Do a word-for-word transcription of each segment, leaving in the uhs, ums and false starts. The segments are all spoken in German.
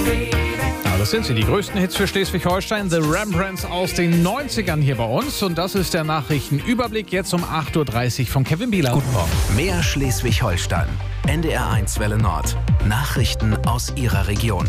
Ja, das sind sie, die größten Hits für Schleswig-Holstein. The Rembrandts aus den neunzigern hier bei uns. Und das ist der Nachrichtenüberblick jetzt um acht Uhr dreißig von Kevin Bieler. Guten Morgen. Mehr Schleswig-Holstein. N D R eins Welle Nord. Nachrichten aus Ihrer Region.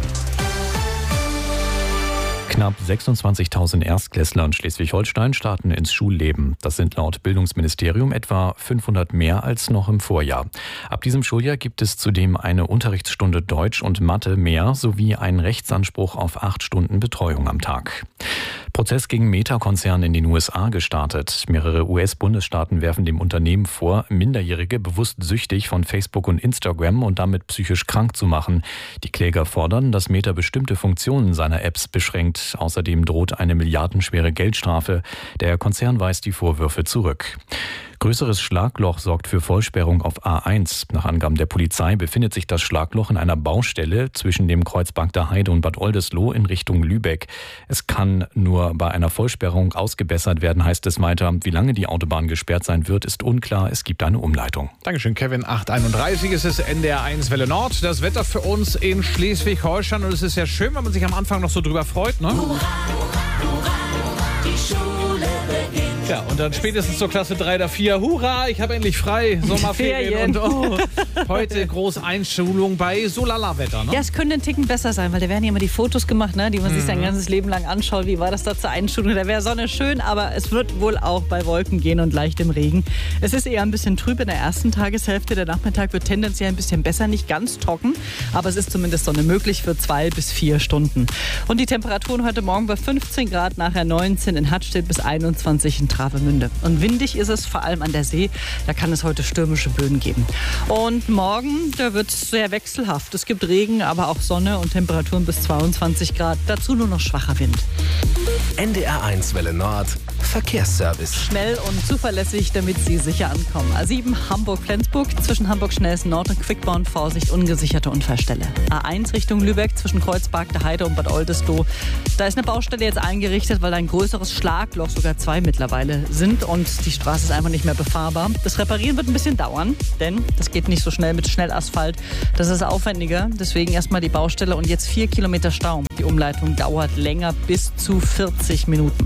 Knapp sechsundzwanzigtausend Erstklässler in Schleswig-Holstein starten ins Schulleben. Das sind laut Bildungsministerium etwa fünfhundert mehr als noch im Vorjahr. Ab diesem Schuljahr gibt es zudem eine Unterrichtsstunde Deutsch und Mathe mehr sowie einen Rechtsanspruch auf acht Stunden Betreuung am Tag. Prozess gegen Meta-Konzern in den U S A gestartet. Mehrere U S-Bundesstaaten werfen dem Unternehmen vor, Minderjährige bewusst süchtig von Facebook und Instagram und damit psychisch krank zu machen. Die Kläger fordern, dass Meta bestimmte Funktionen seiner Apps beschränkt. Außerdem droht eine milliardenschwere Geldstrafe. Der Konzern weist die Vorwürfe zurück. Größeres Schlagloch sorgt für Vollsperrung auf A eins. Nach Angaben der Polizei befindet sich das Schlagloch in einer Baustelle zwischen dem Kreuz Bagda Heide und Bad Oldesloe in Richtung Lübeck. Es kann nur bei einer Vollsperrung ausgebessert werden, heißt es weiter. Wie lange die Autobahn gesperrt sein wird, ist unklar. Es gibt eine Umleitung. Dankeschön, Kevin. acht Uhr einunddreißig, es ist N D R eins Welle Nord. Das Wetter für uns in Schleswig-Holstein. Und es ist ja schön, wenn man sich am Anfang noch so drüber freut, ne? Hurra, hurra, die Schule beginnt. Ja, und dann spätestens zur Klasse drei oder vier. Hurra, ich habe endlich frei. Sommerferien. Und oh, heute große Einschulung bei Solala-Wetter. Ne? Ja, es könnte ein Ticken besser sein, weil da werden ja immer die Fotos gemacht, ne, die man mhm. sich sein ganzes Leben lang anschaut. Wie war das da zur Einschulung? Da wäre Sonne schön, aber es wird wohl auch bei Wolken gehen und leichtem Regen. Es ist eher ein bisschen trüb in der ersten Tageshälfte. Der Nachmittag wird tendenziell ein bisschen besser, nicht ganz trocken, aber es ist zumindest Sonne möglich für zwei bis vier Stunden. Und die Temperaturen heute Morgen bei fünfzehn Grad, nachher neunzehn in Hattstedt bis einundzwanzig in Travemünde. Und windig ist es vor allem an der See. Da kann es heute stürmische Böen geben. Und morgen, da wird es sehr wechselhaft. Es gibt Regen, aber auch Sonne und Temperaturen bis zweiundzwanzig Grad. Dazu nur noch schwacher Wind. N D R eins Welle Nord. Verkehrsservice. Schnell und zuverlässig, damit Sie sicher ankommen. A sieben Hamburg-Flensburg, zwischen Hamburg-Schnellsen Nord und Quickborn, Vorsicht, ungesicherte Unfallstelle. A eins Richtung Lübeck, zwischen Kreuz Bagda Heide und Bad Oldesloe. Da ist eine Baustelle jetzt eingerichtet, weil ein größeres Schlagloch, sogar zwei mittlerweile, sind und die Straße ist einfach nicht mehr befahrbar. Das Reparieren wird ein bisschen dauern, denn das geht nicht so schnell mit Schnellasphalt. Das ist aufwendiger, deswegen erstmal die Baustelle und jetzt vier Kilometer Stau. Die Umleitung dauert länger, bis zu vierzig Minuten.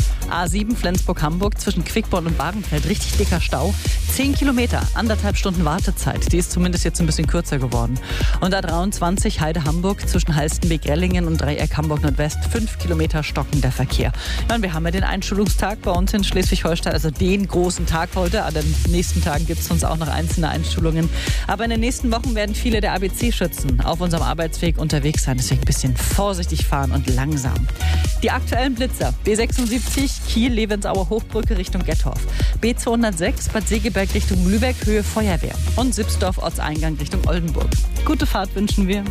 A sieben Flensburg-Hamburg, zwischen Quickborn und Wagenfeld, richtig dicker Stau. zehn Kilometer, anderthalb Stunden Wartezeit. Die ist zumindest jetzt ein bisschen kürzer geworden. Und A dreiundzwanzig Heide-Hamburg, zwischen Halstenbek-Rellingen und Dreieck Hamburg-Nordwest, fünf Kilometer stockender Verkehr. Ja, und wir haben ja den Einschulungstag bei uns in Schleswig-Holstein, also den großen Tag heute. An den nächsten Tagen gibt es uns auch noch einzelne Einschulungen. Aber in den nächsten Wochen werden viele der A B C-Schützen auf unserem Arbeitsweg unterwegs sein. Deswegen ein bisschen vorsichtig fahren und langsam. Die aktuellen Blitzer: B sechsundsiebzig Kiel-Levensauer Hochbrücke Richtung Gettorf, B zweihundertsechs Bad Segeberg Richtung Lübeck, Höhe Feuerwehr und Sipsdorf Ortseingang Richtung Oldenburg. Gute Fahrt wünschen wir.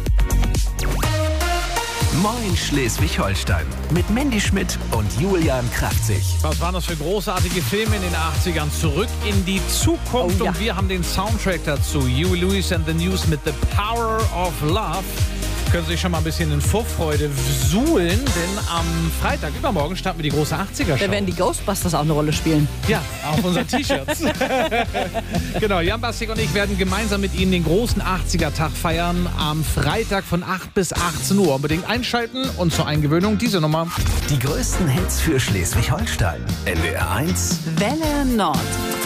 Moin Schleswig-Holstein mit Mandy Schmidt und Julian Kraftzig. Was waren das für großartige Filme in den achtzigern? Zurück in die Zukunft. Oh, ja. Und wir haben den Soundtrack dazu. Huey Lewis and the News mit The Power of Love. Können Sie sich schon mal ein bisschen in Vorfreude suhlen, denn am Freitag, übermorgen, starten wir die große achtziger-Show. Da werden die Ghostbusters auch eine Rolle spielen. Ja, auf unseren T-Shirts. Genau, Jan Bastik und ich werden gemeinsam mit Ihnen den großen achtziger-Tag feiern. Am Freitag von acht bis achtzehn Uhr. Unbedingt einschalten und zur Eingewöhnung diese Nummer. Die größten Hits für Schleswig-Holstein. N D R eins Welle Nord.